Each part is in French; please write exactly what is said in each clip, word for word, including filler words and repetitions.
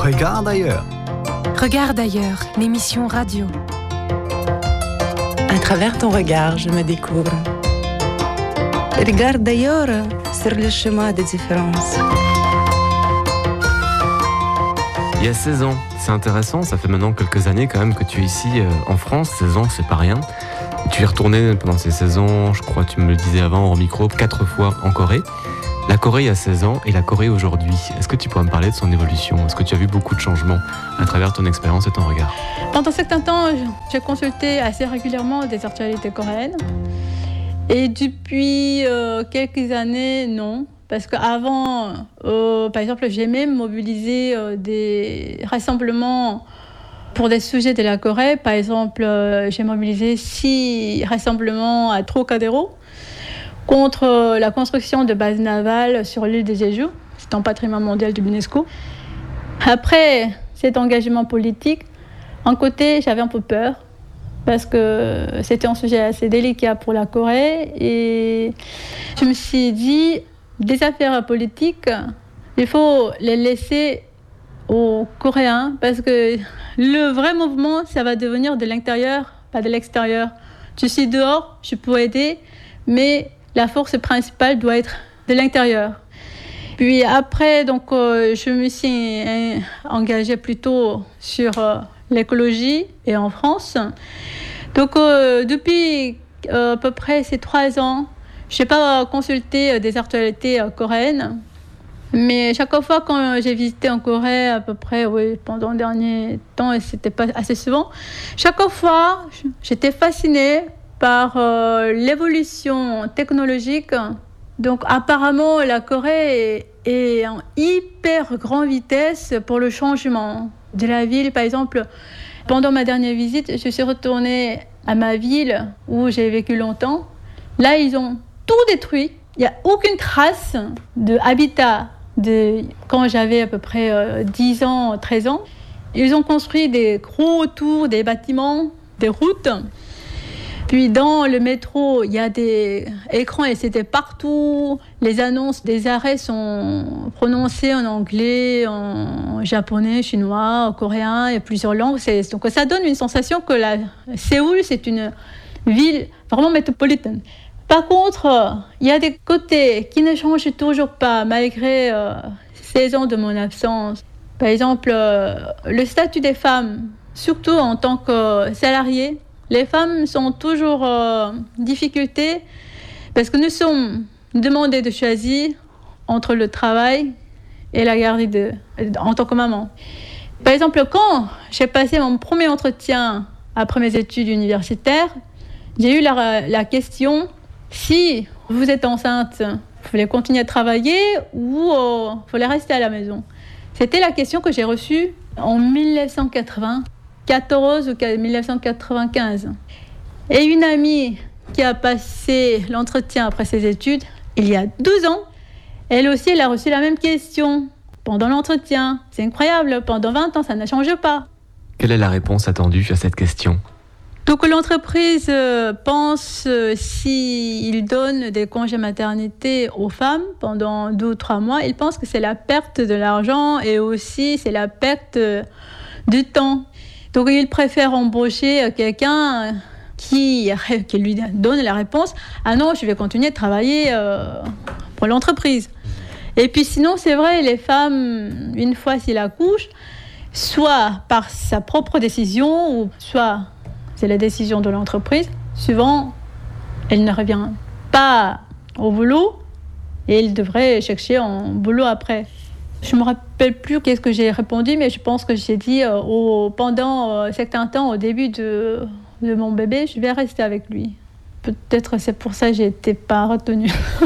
Regarde ailleurs. Regarde ailleurs, l'émission radio. À travers ton regard, je me découvre. Regarde ailleurs sur le chemin des différences. Il y a seize ans, c'est intéressant, ça fait maintenant quelques années quand même que tu es ici euh, en France, seize ans c'est pas rien. Tu es retourné pendant ces seize ans, je crois que tu me le disais avant en micro, quatre fois en Corée. La Corée il y a seize ans et la Corée aujourd'hui, est-ce que tu pourrais me parler de son évolution ? Est-ce que tu as vu beaucoup de changements à travers ton expérience et ton regard ? Pendant un certain temps, j'ai consulté assez régulièrement des actualités coréennes. Et depuis euh, quelques années, non. Parce qu'avant, euh, par exemple, j'ai même mobilisé euh, des rassemblements pour des sujets de la Corée. Par exemple, euh, j'ai mobilisé six rassemblements à Trocadéro contre euh, la construction de bases navales sur l'île de Jeju. C'est un patrimoine mondial de l'UNESCO. Après cet engagement politique, d'un côté, j'avais un peu peur parce que c'était un sujet assez délicat pour la Corée. Et je me suis dit, des affaires politiques, il faut les laisser aux Coréens parce que le vrai mouvement, ça va devenir de l'intérieur, pas de l'extérieur. Je suis dehors, je peux aider, mais la force principale doit être de l'intérieur. Puis après, donc, euh, je me suis euh, engagée plutôt sur euh, l'écologie et en France. Donc, euh, depuis euh, à peu près ces trois ans, je n'ai pas consulté des actualités coréennes, mais chaque fois quand j'ai visité en Corée, à peu près, oui, pendant le dernier temps, et c'était pas assez souvent, chaque fois, j'étais fascinée par euh, l'évolution technologique. Donc apparemment, la Corée est, est en hyper grande vitesse pour le changement de la ville. Par exemple, pendant ma dernière visite, je suis retournée à ma ville où j'ai vécu longtemps. Là, ils ont tout détruit. Il n'y a aucune trace d'habitat de quand j'avais à peu près euh, dix ans, treize ans. Ils ont construit des gros tours, des bâtiments, des routes. Puis dans le métro, il y a des écrans et c'était partout. Les annonces des arrêts sont prononcées en anglais, en japonais, chinois, en coréen et plusieurs langues. C'est, donc ça donne une sensation que la Séoul, c'est une ville vraiment métropolitaine. Par contre, il y a des côtés qui ne changent toujours pas malgré euh, seize ans de mon absence. Par exemple, euh, le statut des femmes, surtout en tant que salariées, les femmes sont toujours en euh, difficulté parce que nous sommes demandés de choisir entre le travail et la garde de, en tant que maman. Par exemple, quand j'ai passé mon premier entretien après mes études universitaires, j'ai eu la, la question: si vous êtes enceinte, vous voulez continuer à travailler ou euh, vous voulez rester à la maison? C'était la question que j'ai reçue en dix-neuf cent quatre-vingt-quatorze ou dix-neuf cent quatre-vingt-quinze. Et une amie qui a passé l'entretien après ses études, il y a douze ans, elle aussi, elle a reçu la même question pendant l'entretien. C'est incroyable, pendant vingt ans, ça ne change pas. Quelle est la réponse attendue à cette question ? Donc l'entreprise euh, pense euh, s'il donne des congés maternité aux femmes pendant deux ou trois mois, il pense que c'est la perte de l'argent et aussi c'est la perte euh, du temps. Donc il préfère embaucher quelqu'un qui, qui lui donne la réponse: ah non, je vais continuer de travailler euh, pour l'entreprise. Et puis sinon, c'est vrai, les femmes, une fois s'ils accouchent, soit par sa propre décision ou soit c'est la décision de l'entreprise, souvent, elle ne revient pas au boulot et elle devrait chercher un boulot après. Je ne me rappelle plus qu'est-ce que j'ai répondu, mais je pense que j'ai dit euh, au, pendant euh, certains temps, au début de, de mon bébé, je vais rester avec lui. Peut-être c'est pour ça que je n'étais pas retenue.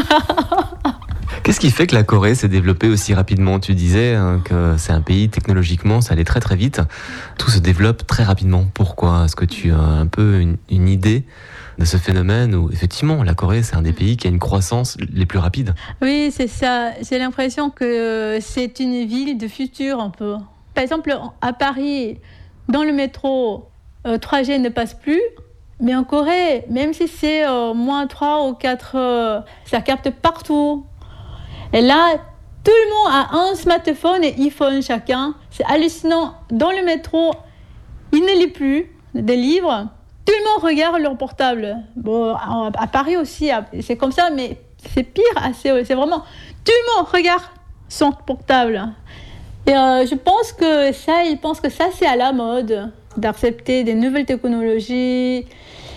Qu'est-ce qui fait que la Corée s'est développée aussi rapidement ? Tu disais hein, que c'est un pays, technologiquement, ça allait très très vite. Tout se développe très rapidement. Pourquoi ? Est-ce que tu as un peu une, une idée de ce phénomène où, effectivement, la Corée, c'est un des pays qui a une croissance les plus rapides ? Oui, c'est ça. J'ai l'impression que c'est une ville de futur un peu. Par exemple, à Paris, dans le métro, euh, trois G ne passe plus. Mais en Corée, même si c'est euh, moins trois ou quatre, euh, ça capte partout. Et là, Tout le monde a un smartphone et iPhone chacun. C'est hallucinant. Dans le métro, ils ne lisent plus des livres. Tout le monde regarde leur portable. Bon, à, à Paris aussi, c'est comme ça, mais c'est pire à Séoul. C'est vraiment... Tout le monde regarde son portable. Et euh, je pense que ça, ils pensent que ça, c'est à la mode, d'accepter des nouvelles technologies.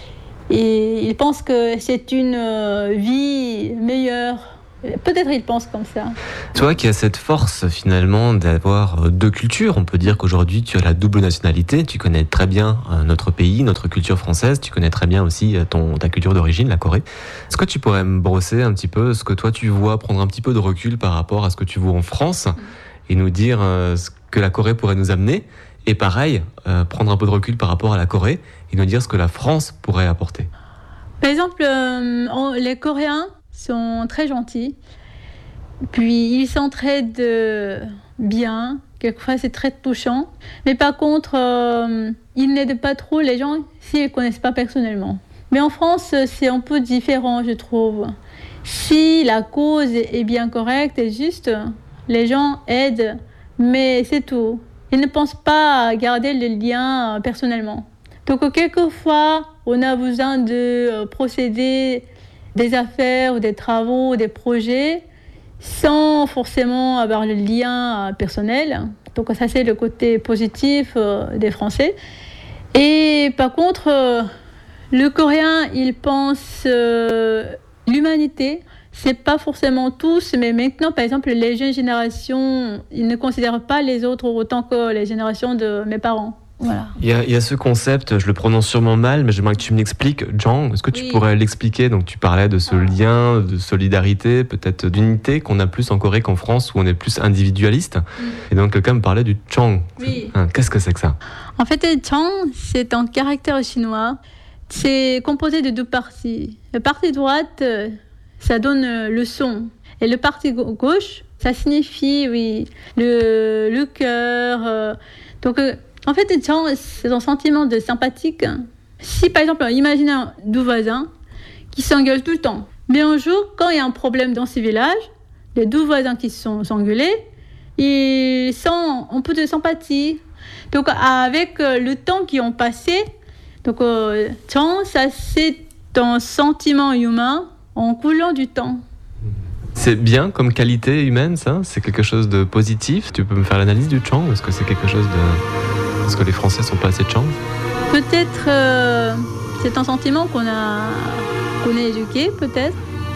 Et ils pensent que c'est une euh, vie meilleure. Peut-être ils pensent comme ça. Toi qui as cette force finalement d'avoir deux cultures, on peut dire qu'aujourd'hui tu as la double nationalité, tu connais très bien notre pays, notre culture française, tu connais très bien aussi ton, ta culture d'origine, la Corée. Est-ce que tu pourrais me brosser un petit peu ce que toi tu vois, prendre un petit peu de recul par rapport à ce que tu vois en France et nous dire ce que la Corée pourrait nous amener, et pareil, euh, prendre un peu de recul par rapport à la Corée et nous dire ce que la France pourrait apporter. Par exemple, euh, on, les Coréens sont très gentils, puis ils s'entraident bien, quelquefois c'est très touchant, mais par contre, euh, ils n'aident pas trop les gens s'ils ne connaissent pas personnellement. Mais en France, c'est un peu différent, je trouve. Si la cause est bien correcte et juste, les gens aident, mais c'est tout. Ils ne pensent pas à garder le lien personnellement. Donc quelquefois, on a besoin de procéder des affaires ou des travaux ou des projets sans forcément avoir le lien personnel. Donc ça, c'est le côté positif des Français. Et par contre, le Coréen, il pense euh, l'humanité. C'est pas forcément tous, mais maintenant, par exemple, les jeunes générations, ils ne considèrent pas les autres autant que les générations de mes parents. Voilà. Il y a, il y a ce concept, je le prononce sûrement mal, mais j'aimerais que tu me l'expliques. Jang, est-ce que tu oui. pourrais l'expliquer? Donc tu parlais de ce ah. lien, de solidarité, peut-être d'unité qu'on a plus en Corée qu'en France, où on est plus individualiste. Mm. Et donc quelqu'un me parlait du Chang. Oui. Hein, qu'est-ce que c'est que ça? En fait, le Chang, c'est un caractère chinois. C'est composé de deux parties. La partie droite, ça donne le son. Et le partie gauche, ça signifie, oui, le, le cœur. Euh, donc... En fait, c'est un sentiment de sympathique. Si, par exemple, imaginez deux voisins qui s'engueulent tout le temps. Mais un jour, quand il y a un problème dans ce village, les deux voisins qui se sont engueulés, ils sentent un peu de sympathie. Donc, avec le temps qui ont passé, donc, euh, ça, c'est un sentiment humain en coulant du temps. C'est bien comme qualité humaine, ça? C'est quelque chose de positif? Tu peux me faire l'analyse du Chang? Est-ce que c'est quelque chose de... Est-ce que les Français sont pas assez de Chang? Peut-être euh, c'est un sentiment qu'on a, qu'on est éduqué, peut-être.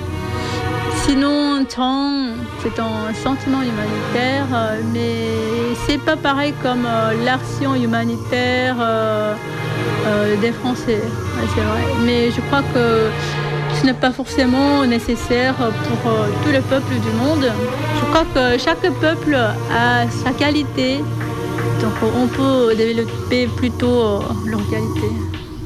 Sinon, Chang, c'est un sentiment humanitaire, euh, mais c'est pas pareil comme euh, l'action humanitaire euh, euh, des Français. Ouais, c'est vrai. Mais je crois que ce n'est pas forcément nécessaire pour euh, tout le peuple du monde. Je crois que chaque peuple a sa qualité. Donc on peut développer plutôt leur qualité.